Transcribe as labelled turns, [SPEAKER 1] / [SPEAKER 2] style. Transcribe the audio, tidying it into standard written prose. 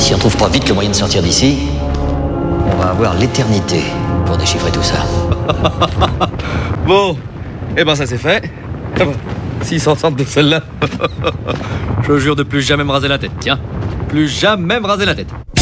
[SPEAKER 1] Si on trouve pas vite le moyen de sortir d'ici, on va avoir l'éternité pour déchiffrer tout ça.
[SPEAKER 2] Bon, eh ben ça c'est fait. Eh ben, s'ils s'en sortent de celle-là, je jure de plus jamais me raser la tête, tiens. Plus jamais me raser la tête.